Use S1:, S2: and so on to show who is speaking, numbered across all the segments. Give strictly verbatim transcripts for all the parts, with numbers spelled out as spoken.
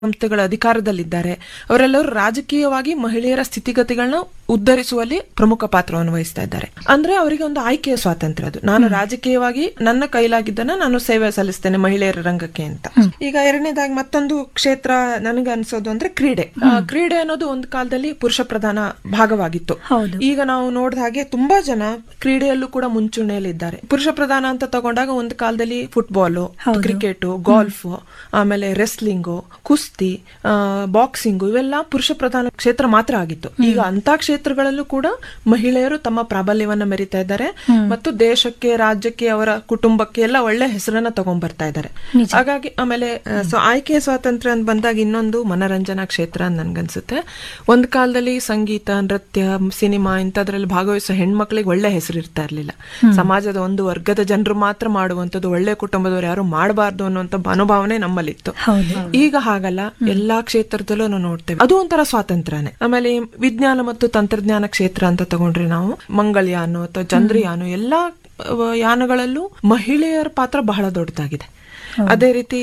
S1: ಸಂಸ್ಥೆಗಳ ಅಧಿಕಾರದಲ್ಲಿದ್ದಾರೆ, ಅವರೆಲ್ಲರೂ ರಾಜಕೀಯವಾಗಿ ಮಹಿಳೆಯರ ಸ್ಥಿತಿಗತಿಗಳನ್ನ ಉದ್ಧರಿಸುವಲ್ಲಿ ಪ್ರಮುಖ ಪಾತ್ರವನ್ನು ವಹಿಸ್ತಾ ಇದ್ದಾರೆ. ಅಂದ್ರೆ ಅವರಿಗೆ ಒಂದು ಆಯ್ಕೆಯ ಸ್ವಾತಂತ್ರ್ಯ. ಅದು ನಾನು ರಾಜಕೀಯವಾಗಿ ನನ್ನ ಕೈಲಾಗಿದ್ದನ್ನ ನಾನು ಸೇವೆ ಸಲ್ಲಿಸ್ತೇನೆ ಮಹಿಳೆಯರ ರಂಗಕ್ಕೆ ಅಂತ. ಈಗ ಎರಡನೇದಾಗಿ ಮತ್ತೊಂದು ಕ್ಷೇತ್ರ ನನಗೆ ಅನ್ಸೋದು ಅಂದ್ರೆ ಕ್ರೀಡೆ. ಕ್ರೀಡೆ ಅನ್ನೋದು ಒಂದು ಕಾಲದಲ್ಲಿ ಪುರುಷ ಪ್ರಧಾನ ಭಾಗವಾಗಿತ್ತು. ಈಗ ನಾವು ನೋಡಿದ ಹಾಗೆ ತುಂಬಾ ಜನ ಕ್ರೀಡೆಯಲ್ಲೂ ಕೂಡ ಮುಂಚೂಣಿಯಲ್ಲಿದ್ದಾರೆ. ಪುರುಷ ಪ್ರಧಾನ ಅಂತ ತಗೊಂಡಾಗ ಒಂದು ಕಾಲದಲ್ಲಿ ಫುಟ್ಬಾಲು, ಕ್ರಿಕೆಟ್, ಗಾಲ್ಫ್, ಆಮೇಲೆ ರೆಸ್ಲಿಂಗು, ಕುಸ್ತಿ, ಬಾಕ್ಸಿಂಗು ಇವೆಲ್ಲ ಪುರುಷ ಪ್ರಧಾನ ಕ್ಷೇತ್ರ ಮಾತ್ರ ಆಗಿತ್ತು. ಈಗ ಅಂತ ಕ್ಷೇತ್ರಗಳಲ್ಲೂ ಕೂಡ ಮಹಿಳೆಯರು ತಮ್ಮ ಪ್ರಾಬಲ್ಯವನ್ನ ಮೆರಿತಾ ಇದ್ದಾರೆ ಮತ್ತು ದೇಶಕ್ಕೆ, ರಾಜ್ಯಕ್ಕೆ, ಅವರ ಕುಟುಂಬಕ್ಕೆ ಎಲ್ಲ ಒಳ್ಳೆ ಹೆಸರನ್ನ ತಗೊಂಡ್ ಬರ್ತಾ ಇದ್ದಾರೆ. ಹಾಗಾಗಿ ಆಮೇಲೆ ಸೊ ಆಯ್ಕೆಯ ಸ್ವಾತಂತ್ರ್ಯ ಅಂತ ಬಂದಾಗ ಇನ್ನೊಂದು ಮನರಂಜನಾ ಕ್ಷೇತ್ರ ಅಂತ ನನ್ಗನ್ಸುತ್ತೆ. ಒಂದ್ ಕಾಲದಲ್ಲಿ ಸಂಗೀತ, ನೃತ್ಯ, ಸಿನಿಮಾ ಇಂಥದ್ರಲ್ಲಿ ಭಾಗವಹಿಸೋ ಹೆಣ್ಮಕ್ಳಿಗೆ ಒಳ್ಳೆ ಹೆಸರು ಇರ್ತಾ ಇರ್ಲಿಲ್ಲ. ಸಮಾಜದ ಒಂದು ವರ್ಗದ ಜನರು ಮಾತ್ರ ಮಾಡುವಂತದ್ದು, ಒಳ್ಳೆ ಕುಟುಂಬದವರು ಯಾರು ಮಾಡಬಾರ್ದು ಅನ್ನುವಂತ ಮನೋಭಾವನೆ ನಮ್ಮಲ್ಲಿತ್ತು. ಈಗ ಹಾಗಲ್ಲ, ಎಲ್ಲಾ ಕ್ಷೇತ್ರದಲ್ಲೂ ನಾವು ನೋಡ್ತೇವೆ. ಅದು ಒಂಥರ ಸ್ವಾತಂತ್ರ್ಯನೇ. ಆಮೇಲೆ ವಿಜ್ಞಾನ ಮತ್ತು ತಂತ್ರಜ್ಞಾನ ಕ್ಷೇತ್ರ ಅಂತ ತಗೊಂಡ್ರೆ ನಾವು ಮಂಗಳಯಾನ ಅಥವಾ ಚಂದ್ರಯಾನ ಎಲ್ಲಾ ಯಾನಗಳಲ್ಲೂ ಮಹಿಳೆಯರ ಪಾತ್ರ ಬಹಳ ದೊಡ್ಡದಾಗಿದೆ. ಅದೇ ರೀತಿ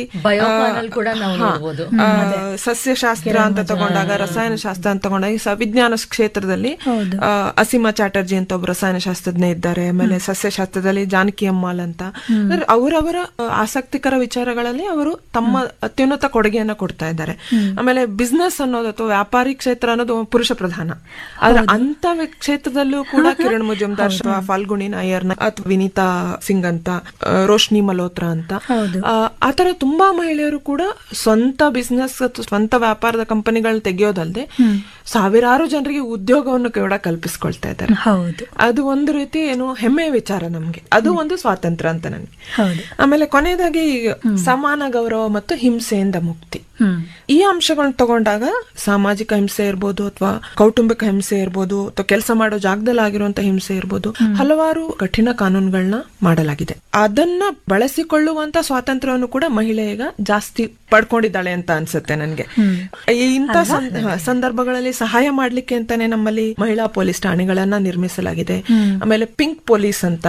S1: ಸಸ್ಯಶಾಸ್ತ್ರ ಅಂತ ತಗೊಂಡಾಗ, ರಸಾಯನ ಶಾಸ್ತ್ರ ಅಂತ ತಗೊಂಡಾಗ ವಿಜ್ಞಾನ ಕ್ಷೇತ್ರದಲ್ಲಿ ಅಸೀಮಾ ಚಾಟರ್ಜಿ ಅಂತ ಒಬ್ಬ ರಸಾಯನ ಶಾಸ್ತ್ರಜ್ಞ ಇದ್ದಾರೆ. ಆಮೇಲೆ ಸಸ್ಯಶಾಸ್ತ್ರದಲ್ಲಿ ಜಾನಕಿ ಅಮ್ಮಾಲ್ ಅಂತ ಅವರವರ ಆಸಕ್ತಿಕರ ವಿಚಾರಗಳಲ್ಲಿ ಅವರು ತಮ್ಮ ಅತ್ಯುನ್ನತ ಕೊಡುಗೆಯನ್ನ ಕೊಡ್ತಾ ಇದ್ದಾರೆ. ಆಮೇಲೆ ಬಿಸ್ನೆಸ್ ಅನ್ನೋದು ಅಥವಾ ವ್ಯಾಪಾರಿ ಕ್ಷೇತ್ರ ಅನ್ನೋದು ಪುರುಷ ಪ್ರಧಾನ. ಆದ್ರೆ ಅಂತ ಕ್ಷೇತ್ರದಲ್ಲೂ ಕೂಡ ಕಿರಣ್ ಮುಜುಮ್ದಾರ್, ಫಾಲ್ಗುಣಿ ನಾಯರ್ ಅಥವಾ ವಿನೀತಾ ಸಿಂಗ್ ಅಂತ, ರೋಶ್ನಿ ಮಲ್ಹೋತ್ರಾ ಅಂತ ಆತರ ತುಂಬಾ ಮಹಿಳೆಯರು ಕೂಡ ಸ್ವಂತ ಬಿಸ್ನೆಸ್ ಅಥವಾ ಸ್ವಂತ ವ್ಯಾಪಾರದ ಕಂಪನಿಗಳನ್ನ ತೆಗೆಯೋದಲ್ಲದೆ ಸಾವಿರಾರು ಜನರಿಗೆ ಉದ್ಯೋಗವನ್ನು ಕೂಡ ಕಲ್ಪಿಸ್ಕೊಳ್ತಾ ಇದ್ದಾರೆ. ಅದು ಒಂದು ರೀತಿ ಏನು ಹೆಮ್ಮೆಯ ವಿಚಾರ ನಮ್ಗೆ. ಅದು ಒಂದು ಸ್ವಾತಂತ್ರ್ಯ ಅಂತ ನನ್ಗೆ. ಆಮೇಲೆ ಕೊನೆಯದಾಗಿ ಸಮಾನ ಗೌರವ ಮತ್ತು ಹಿಂಸೆಯಿಂದ ಮುಕ್ತಿ, ಈ ಅಂಶಗಳನ್ನ ತಗೊಂಡಾಗ ಸಾಮಾಜಿಕ ಹಿಂಸೆ ಇರ್ಬೋದು ಅಥವಾ ಕೌಟುಂಬಿಕ ಹಿಂಸೆ ಇರ್ಬೋದು ಅಥವಾ ಕೆಲಸ ಮಾಡೋ ಜಾಗದಲ್ಲಿ ಆಗಿರುವಂತ ಹಿಂಸೆ ಇರ್ಬೋದು, ಹಲವಾರು ಕಠಿಣ ಕಾನೂನುಗಳನ್ನ ಮಾಡಲಾಗಿದೆ. ಅದನ್ನ ಬಳಸಿಕೊಳ್ಳುವಂತ ಸ್ವಾತಂತ್ರ್ಯವನ್ನು ಕೂಡ ಮಹಿಳೆ ಈಗ ಜಾಸ್ತಿ ಪಡ್ಕೊಂಡಿದ್ದಾಳೆ ಅಂತ ಅನ್ಸುತ್ತೆ ನನ್ಗೆ. ಇಂಥ ಸಂದರ್ಭಗಳಲ್ಲಿ ಸಹಾಯ ಮಾಡ್ಲಿಕ್ಕೆ ಅಂತಾನೆ ನಮ್ಮಲ್ಲಿ ಮಹಿಳಾ ಪೊಲೀಸ್ ಠಾಣೆಗಳನ್ನ ನಿರ್ಮಿಸಲಾಗಿದೆ. ಆಮೇಲೆ ಪಿಂಕ್ ಪೊಲೀಸ್ ಅಂತ,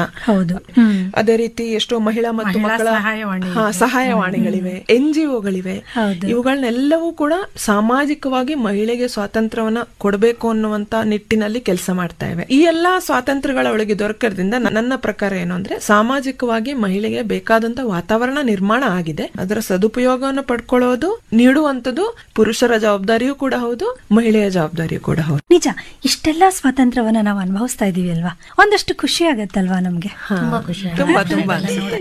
S1: ಅದೇ ರೀತಿ ಎಷ್ಟೋ ಮಹಿಳಾ ಮತ್ತು ಮಕ್ಕಳ ಸಹಾಯವಾಣಿಗಳಿವೆ, ಎನ್ ಜಿ ಒಗಳಿವೆ. ಇವುಗಳನ್ನೆಲ್ಲವೂ ಕೂಡ ಸಾಮಾಜಿಕವಾಗಿ ಮಹಿಳೆಗೆ ಸ್ವಾತಂತ್ರ್ಯವನ್ನ ಕೊಡಬೇಕು ಅನ್ನುವಂತ ನಿಟ್ಟಿನಲ್ಲಿ ಕೆಲಸ ಮಾಡ್ತಾ ಇವೆ. ಈ ಎಲ್ಲಾ ಸ್ವಾತಂತ್ರ್ಯಗಳ ಒಳಗೆ ದೊರಕದ್ರಿಂದ ನನ್ನ ಪ್ರಕಾರ ಏನು ಅಂದ್ರೆ, ಸಾಮಾಜಿಕವಾಗಿ ಮಹಿಳೆಗೆ ಬೇಕಾದಂತ ವಾತಾವರಣ ನಿರ್ಮಾಣ ಆಗಿದೆ. ಅದರ ಸದುಪಯೋಗವನ್ನು ಪಡ್ಕೊಳ್ಳೋದು, ನೀಡುವಂತದ್ದು ಪುರುಷರ ಜವಾಬ್ದಾರಿಯೂ ಕೂಡ ಹೌದು, ಮಹಿಳೆಯ ಜವಾಬ್ದಾರಿಯೂ ಕೂಡ ಹೌದು.
S2: ನಿಜ, ಇಷ್ಟೆಲ್ಲಾ ಸ್ವಾತಂತ್ರ್ಯವನ್ನ ನಾವು ಅನುಭವಿಸ್ತಾ ಇದೀವಿ ಅಲ್ವಾ, ಒಂದಷ್ಟು ಖುಷಿ ಆಗತ್ತಲ್ವಾ ನಮ್ಗೆ?
S1: ತುಂಬಾ ತುಂಬಾ ತುಂಬಾ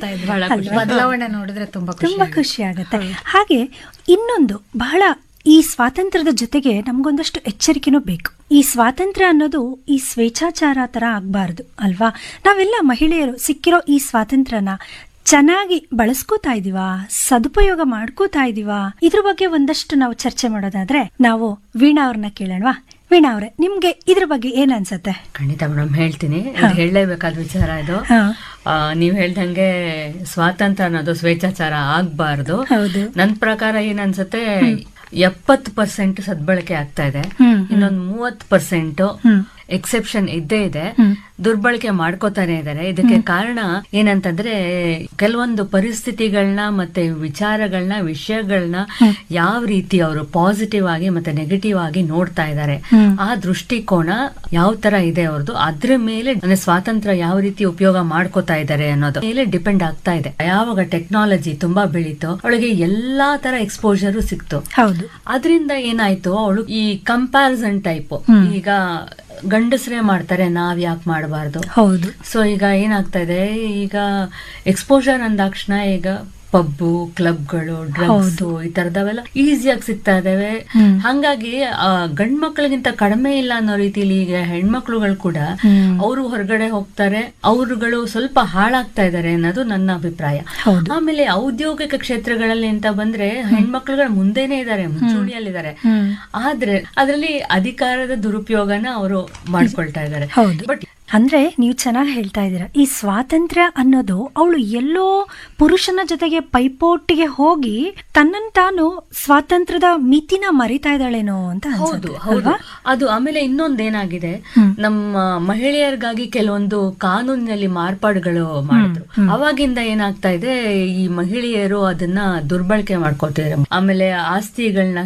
S3: ಬದಲಾವಣೆ ನೋಡಿದ್ರೆ ತುಂಬಾ
S2: ತುಂಬಾ ಖುಷಿ ಆಗತ್ತೆ. ಹಾಗೆ ಇನ್ನೊಂದು ಬಹಳ, ಈ ಸ್ವಾತಂತ್ರ್ಯದ ಜೊತೆಗೆ ನಮ್ಗೊಂದಷ್ಟು ಎಚ್ಚರಿಕೆನೂ ಬೇಕು. ಈ ಸ್ವಾತಂತ್ರ್ಯ ಅನ್ನೋದು ಈ ಸ್ವೇಚ್ಛಾಚಾರ ತರ ಆಗ್ಬಾರ್ದು ಅಲ್ವಾ. ನಾವೆಲ್ಲ ಮಹಿಳೆಯರು ಸಿಕ್ಕಿರೋ ಈ ಸ್ವಾತಂತ್ರ್ಯನ ಚೆನ್ನಾಗಿ ಬಳಸ್ಕೋತಾ ಇದೀವಾ, ಸದುಪಯೋಗ ಮಾಡ್ಕೋತಾ ಇದೀವಾ? ಇದ್ರ ಬಗ್ಗೆ ಒಂದಷ್ಟು ನಾವು ಚರ್ಚೆ ಮಾಡೋದಾದ್ರೆ ನಾವು ವೀಣಾ ಅವ್ರನ್ನ ಕೇಳೋಣವಾ? ವೀಣಾ ಅವ್ರೆ, ನಿಮ್ಗೆ ಇದ್ರ ಬಗ್ಗೆ ಏನ್ ಅನ್ಸತ್ತೆ?
S4: ಖಂಡಿತ ಮೇಡಮ್, ಹೇಳ್ತೀನಿ. ಹೇಳಲೇಬೇಕಾದ ವಿಚಾರ ಇದು. ನೀವ್ ಹೇಳ್ದಂಗೆ ಸ್ವಾತಂತ್ರ್ಯ ಅನ್ನೋದು ಸ್ವೇಚ್ಛಾಚಾರ ಆಗ್ಬಾರ್ದು. ನನ್ ಪ್ರಕಾರ ಏನ್ ಅನ್ಸತ್ತೆ, ಎಪ್ಪತ್ತು ಪರ್ಸೆಂಟ್ ಸದ್ಬಳಕೆ ಆಗ್ತಾ ಇದೆ, ಇನ್ನೊಂದು ಮೂವತ್ತು ಪರ್ಸೆಂಟ್ ಎಕ್ಸೆಪ್ಷನ್ ಇದ್ದೇ ಇದೆ, ದುರ್ಬಳಕೆ ಮಾಡ್ಕೋತಾನೆ ಇದ್ದಾರೆ. ಇದಕ್ಕೆ ಕಾರಣ ಏನಂತಂದ್ರೆ, ಕೆಲವೊಂದು ಪರಿಸ್ಥಿತಿಗಳನ್ನ ಮತ್ತೆ ವಿಚಾರಗಳನ್ನ, ವಿಷಯಗಳನ್ನ ಯಾವ ರೀತಿ ಅವರು ಪಾಸಿಟಿವ್ ಆಗಿ ಮತ್ತೆ ನೆಗೆಟಿವ್ ಆಗಿ ನೋಡ್ತಾ ಇದ್ದಾರೆ, ಆ ದೃಷ್ಟಿಕೋನ ಯಾವ ತರ ಇದೆ ಅವ್ರದ್ದು, ಅದ್ರ ಮೇಲೆ ಅಂದ್ರೆ ಸ್ವಾತಂತ್ರ್ಯ ಯಾವ ರೀತಿ ಉಪಯೋಗ ಮಾಡ್ಕೋತಾ ಇದ್ದಾರೆ ಅನ್ನೋದು ಮೇಲೆ ಡಿಪೆಂಡ್ ಆಗ್ತಾ ಇದೆ. ಯಾವಾಗ ಟೆಕ್ನಾಲಜಿ ತುಂಬಾ ಬೆಳೀತು, ಅವಳಿಗೆ ಎಲ್ಲಾ ತರ ಎಕ್ಸ್ಪೋಜರು ಸಿಕ್ತು. ಅದರಿಂದ ಏನಾಯ್ತು, ಅವಳು ಈ ಕಂಪ್ಯಾರಿಸನ್ ಟೈಪ್, ಈಗ ಗಂಡಸರೇ ಮಾಡ್ತಾರೆ, ನಾವ್ ಯಾಕೆ ಮಾಡಬಾರ್ದು? ಹೌದು. ಸೊ ಈಗ ಏನಾಗ್ತಾ ಇದೆ, ಈಗ ಎಕ್ಸ್ಪೋಜರ್ ಅಂದಾಕ್ಷಣ ಈಗ ಪಬ್ಬು, ಕ್ಲಬ್ಗಳು, ಡ್ರಗ್ಸ್ ಈ ತರದವೆಲ್ಲ ಈಸಿಯಾಗಿ ಸಿಗ್ತಾ ಇದಾವೆ. ಹಂಗಾಗಿ ಗಂಡ್ ಮಕ್ಳಿಗಿಂತ ಕಡಿಮೆ ಇಲ್ಲ ಅನ್ನೋ ರೀತಿಲಿ ಈಗ ಹೆಣ್ಮಕ್ಳುಗಳು ಕೂಡ ಅವರು ಹೊರಗಡೆ ಹೋಗ್ತಾರೆ, ಅವರುಗಳು ಸ್ವಲ್ಪ ಹಾಳಾಗ್ತಾ ಇದಾರೆ ಅನ್ನೋದು ನನ್ನ ಅಭಿಪ್ರಾಯ. ಆಮೇಲೆ ಔದ್ಯೋಗಿಕ ಕ್ಷೇತ್ರಗಳಲ್ಲಿ ಅಂತ ಬಂದ್ರೆ ಹೆಣ್ಮಕ್ಳುಗಳು ಮುಂದೆನೆ ಇದಾರೆ, ಮುಂಚೂಣಿಯಲ್ಲಿದ್ದಾರೆ. ಆದ್ರೆ ಅದರಲ್ಲಿ ಅಧಿಕಾರದ ದುರುಪಯೋಗನ ಅವರು ಮಾಡ್ಕೊಳ್ತಾ ಇದಾರೆ. ಬಟ್
S2: ಅಂದ್ರೆ ನೀವು ಚೆನ್ನಾಗಿ ಹೇಳ್ತಾ ಇದ್ದೀರಾ, ಈ ಸ್ವಾತಂತ್ರ್ಯ ಅನ್ನೋದು ಅವಳು ಎಲ್ಲೋ ಪುರುಷನ ಜೊತೆಗೆ ಪೈಪೋಟಿಗೆ ಹೋಗಿ ತನ್ನನ್ನು ತಾನು ಸ್ವಾತಂತ್ರ್ಯದ ಮಿತಿನ ಮರಿತಾ ಇದ್ದಾಳೇನೋ ಅಂತ
S4: ಹೌದು ಹೌದು. ಅದು ಆಮೇಲೆ ಇನ್ನೊಂದೇನಾಗಿದೆ, ನಮ್ಮ ಮಹಿಳೆಯರಿಗಾಗಿ ಕೆಲವೊಂದು ಕಾನೂನಿನಲ್ಲಿ ಮಾರ್ಪಾಡುಗಳು ಮಾಡಿದ್ರು. ಅವಾಗಿಂದ ಏನಾಗ್ತಾ ಇದೆ, ಈ ಮಹಿಳೆಯರು ಅದನ್ನ ದುರ್ಬಳಕೆ ಮಾಡ್ಕೊಳ್ತಿದ್ದಾರೆ. ಆಮೇಲೆ ಆಸ್ತಿಗಳನ್ನ